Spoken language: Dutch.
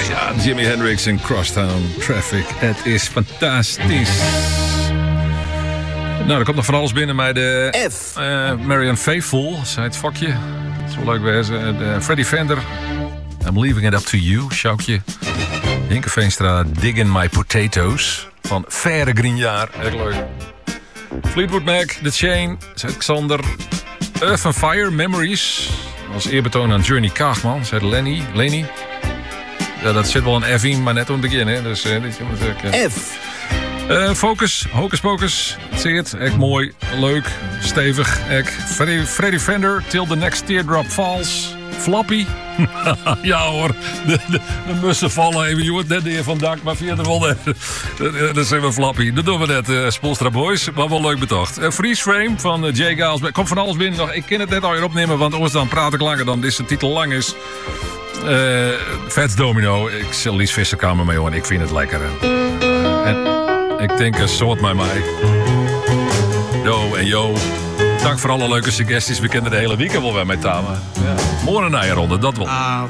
Ja, Jimi Hendrix en Crosstown Traffic. Het is fantastisch. Nou, er komt nog van alles binnen bij de F. Marianne Faithfull, zei het vakje. Dat is wel leuk wezen. Freddie Fender, I'm leaving it up to you, Sjoukje. Hinke Veenstra, Digging My Potatoes. Van Verre Grignard, echt leuk. Fleetwood Mac, The Chain, zei Xander. Earth and Fire, Memories. Als eerbetoon aan Journey Kaagman, zei Lenny. Ja, dat zit wel een F in, maar net aan het begin, hè. Dus dit moet ik... F. Focus, Hocus Pocus. Zie het, echt mooi, leuk, stevig. Freddie Fender, Till the Next Teardrop Falls. Flappy. Ja hoor, de mussen vallen even, jongen. Net de heer van dak, maar via de wol. Dat zijn we Flappy. Dat doen we net, Spolstra Boys. Maar wel leuk betocht. Freeze Frame van Jay Giles. Komt van alles binnen nog. Ik kan het net alweer opnemen, want anders dan praat ik langer dan deze titel lang is. Fats Domino. Ik zal Lies Visserkamer mee, hoor. Ik vind het lekker. En ik denk een soort mij. Yo en yo. Dank voor alle leuke suggesties. We kennen de hele weekend wel weer met Tama. Ja. Morgen naar je ronde, dat wel.